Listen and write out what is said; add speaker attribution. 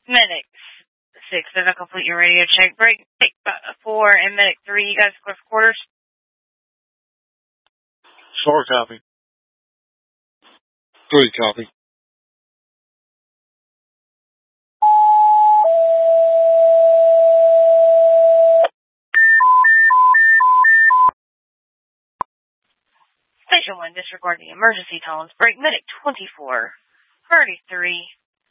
Speaker 1: Medic 6, did I complete your radio check? Break 4 and Medic 3, you guys clear for quarters?
Speaker 2: 4 copy. 3 copy.
Speaker 1: Station 1, disregard the emergency tones. Break Medic 24. Priority 3.